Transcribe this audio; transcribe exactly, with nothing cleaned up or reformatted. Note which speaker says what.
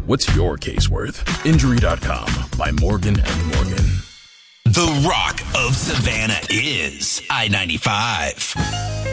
Speaker 1: What's your case worth? Injury dot com by Morgan and Morgan.
Speaker 2: The Rock of Savannah is I ninety-five.